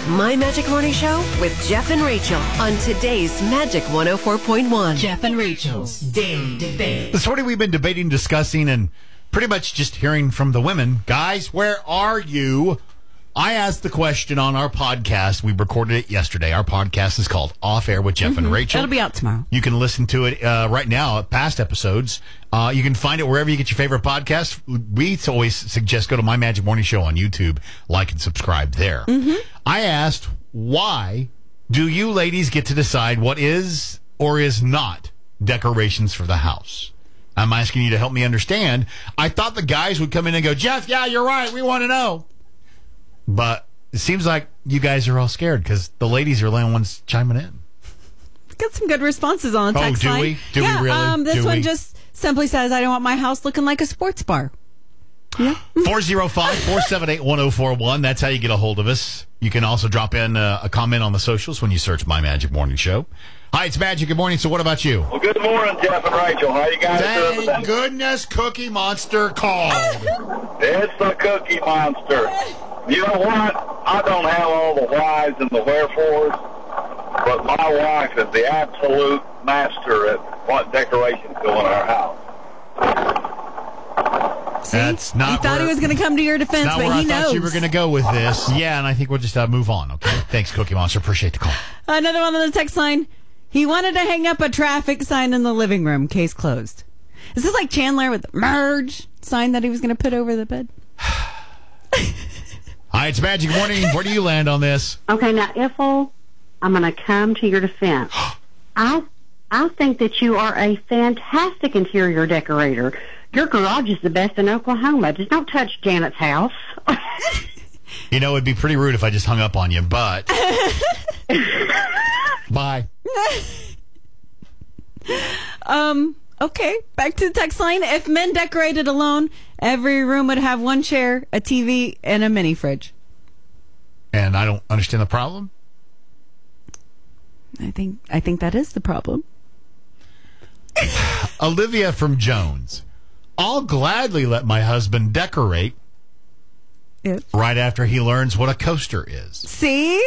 My Magic Morning Show with Jeff and Rachel on today's Magic 104.1. Jeff and Rachel's Daily Debate. This morning we've been debating, discussing, and pretty much just hearing from the women. Guys, where are you? I asked the question on our podcast. We recorded it yesterday. Our podcast is called Off Air with Jeff and Rachel. That'll be out tomorrow. You can listen to it right now, past episodes. You can find it wherever you get your favorite podcast. We always suggest go to My Magic Morning Show on YouTube, like and subscribe there. I asked, why do you ladies get to decide what is or is not decorations for the house? I'm asking you to help me understand. I thought the guys would come in and go, Jeff, yeah, you're right. We want to know. But it seems like you guys are all scared because the ladies are the only ones chiming in. Got some good responses on the text line. Do we? Do we really? This one just simply says, I don't want my house looking like a sports bar. Yeah. 405-478-1041. That's how you get a hold of us. You can also drop in a comment on the socials when you search My Magic Morning Show. Hi, it's Magic. Good morning. So what about you? Well, good morning, Jeff and Rachel. How you guys doing? Thank goodness Cookie Monster called. It's the Cookie Monster. You know what? I don't have all the whys and the wherefores, but my wife is the absolute master at what decorations go in our house. See? That's not he thought he was going to come to your defense, not but where he I knows. thought you were going to go with this. Yeah, and I think we'll just move on, okay? Thanks, Cookie Monster. Appreciate the call. Another one on the text line. He wanted to hang up a traffic sign in the living room. Case closed. Is this like Chandler with the merge sign that he was going to put over the bed? Hi, it's Magic Morning. Where do you land on this? Okay, now, Ethel, I'm going to come to your defense. I think that you are a fantastic interior decorator. Your garage is the best in Oklahoma. Just don't touch Janet's house. You know, it'd be pretty rude if I just hung up on you, but... Bye. Okay, back to the text line. If men decorated alone, every room would have one chair, a TV, and a mini fridge. And I don't understand the problem? I think that is the problem. Olivia from Jones. I'll gladly let my husband decorate right after he learns what a coaster is. See?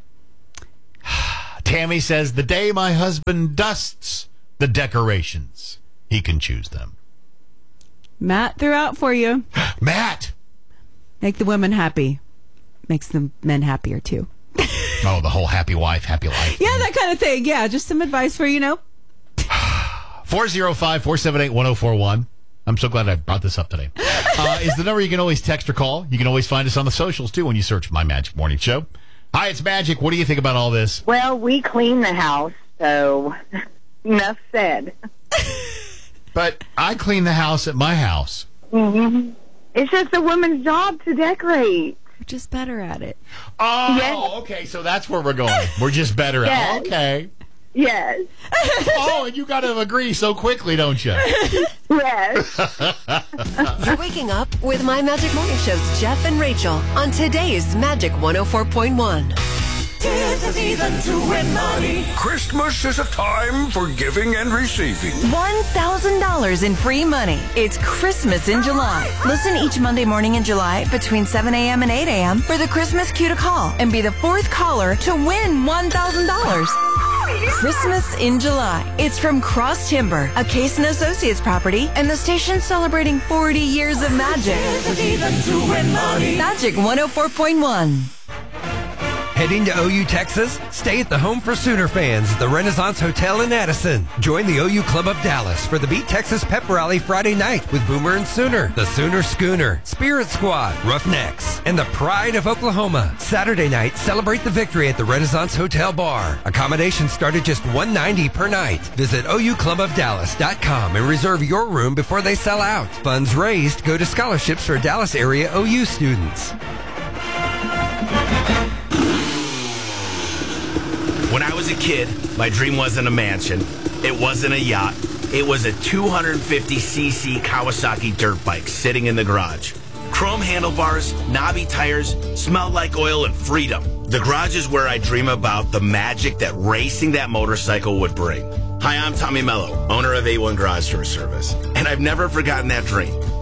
Tammy says, the day my husband dusts the decorations, he can choose them. Matt threw out for you. Matt! Make the women happy. Makes the men happier, too. Oh, the whole happy wife, happy life. Yeah, that kind of thing. Yeah, just some advice for, 405-478-1041. I'm so glad I brought this up today. Is the number you can always text or call. You can always find us on the socials, too, when you search My Magic Morning Show. Hi, it's Magic. What do you think about all this? Well, we clean the house, so enough said. But I clean the house at my house. Mm-hmm. It's just a woman's job to decorate. We're just better at it. Oh, Yes. okay. So that's where we're going. We're just better at Yes. it. Okay. Yes. Oh, and you got to agree so quickly, don't you? Yes. You're waking up with My Magic Morning Show's Jeff and Rachel on today's Magic 104.1. Tis the season to win money. Christmas is a time for giving and receiving. $1,000 in free money. It's Christmas in July. Listen each Monday morning in July between 7 a.m. and 8 a.m. for the Christmas Cue to Call and be the fourth caller to win $1,000. Christmas in July. It's from Cross Timber, a Case & Associates property, and the station celebrating 40 years of magic. Tis the season to win money. Magic 104.1. Heading to OU, Texas? Stay at the Home for Sooner fans at the Renaissance Hotel in Addison. Join the OU Club of Dallas for the Beat Texas Pep Rally Friday night with Boomer and Sooner, the Sooner Schooner, Spirit Squad, Roughnecks, and the Pride of Oklahoma. Saturday night, celebrate the victory at the Renaissance Hotel Bar. Accommodations start at just $190 per night. Visit OUClubofDallas.com and reserve your room before they sell out. Funds raised go to scholarships for Dallas area OU students. When I was a kid, my dream wasn't a mansion. It wasn't a yacht. It was a 250cc Kawasaki dirt bike sitting in the garage. Chrome handlebars, knobby tires, smelled like oil and freedom. The garage is where I dream about the magic that racing that motorcycle would bring. Hi, I'm Tommy Mello, owner of A1 Garage Door Service, and I've never forgotten that dream.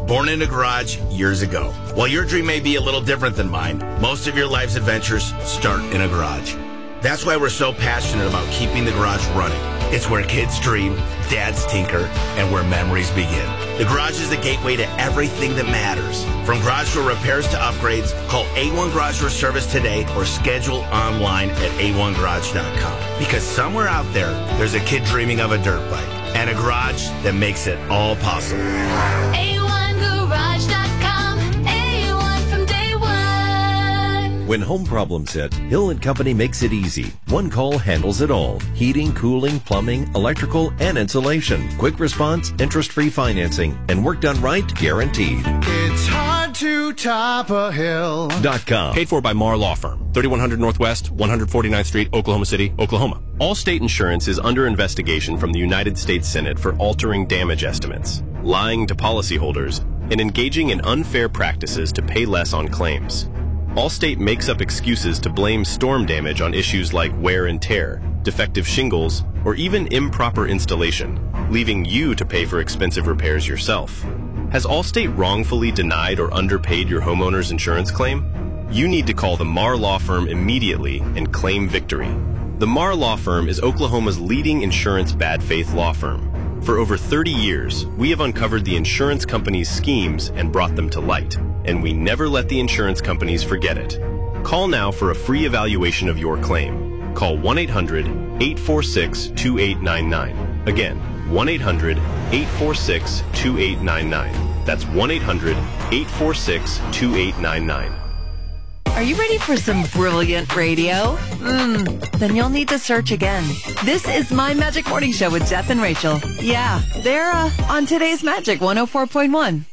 born in a garage years ago. While your dream may be a little different than mine, most of your life's adventures start in a garage. That's why we're so passionate about keeping the garage running. It's where kids dream, dads tinker, and where memories begin. The garage is the gateway to everything that matters. From garage door repairs to upgrades, call A1 Garage Door Service today or schedule online at a1garage.com. Because somewhere out there, there's a kid dreaming of a dirt bike and a garage that makes it all possible. A1Garage.com. A1 from day one. When home problems hit, Hill & Company makes it easy. One call handles it all. Heating, cooling, plumbing, electrical, and insulation. Quick response, interest-free financing, and work done right, guaranteed. It's hard to top a hill. .com. Paid for by Marr Law Firm, 3100 Northwest, 149th Street, Oklahoma City, Oklahoma. Allstate Insurance is under investigation from the United States Senate for altering damage estimates, lying to policyholders, and engaging in unfair practices to pay less on claims. Allstate makes up excuses to blame storm damage on issues like wear and tear, defective shingles, or even improper installation, leaving you to pay for expensive repairs yourself. Has Allstate wrongfully denied or underpaid your homeowner's insurance claim? You need to call the Marr Law Firm immediately and claim victory. The Marr Law Firm is Oklahoma's leading insurance bad faith law firm. For over 30 years, we have uncovered the insurance companies' schemes and brought them to light, and we never let the insurance companies forget it. Call now for a free evaluation of your claim. Call 1-800-846-2899. Again, 1-800-846-2899. That's 1-800-846-2899. Are you ready for some brilliant radio? Then you'll need to search again. This is My Magic Morning Show with Jeff and Rachel. Yeah, they're on today's Magic 104.1.